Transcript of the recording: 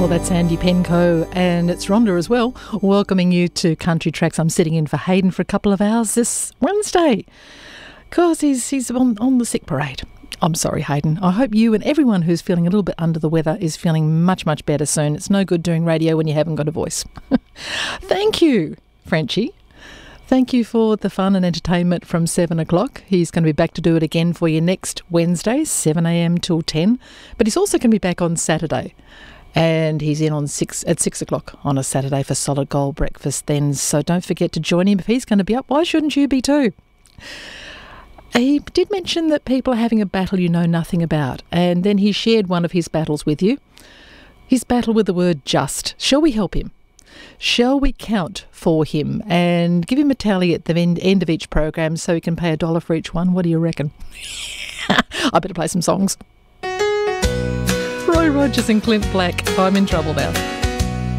That's Andy Penco, and it's Rhonda as well, welcoming you to Country Tracks. I'm sitting in for Hayden for a couple of hours this Wednesday because he's on the sick parade. I'm sorry, Hayden. I hope you and everyone who's feeling a little bit under the weather is feeling much, much better soon. It's no good doing radio when you haven't got a voice. Thank you, Frenchie. Thank you for the fun and entertainment from 7 o'clock. He's going to be back to do it again for you next Wednesday, 7 a.m. till 10. But he's also going to be back on Saturday. And he's in at 6 o'clock on a Saturday for Solid Gold Breakfast then. So don't forget to join him if he's going to be up. Why shouldn't you be too? He did mention that people are having a battle you know nothing about. And then he shared one of his battles with you. His battle with the word just. Shall we help him? Shall we count for him and give him a tally at the end of each program so he can pay $1 for each one? What do you reckon? I better play some songs. Roy Rogers and Clint Black. I'm in trouble now.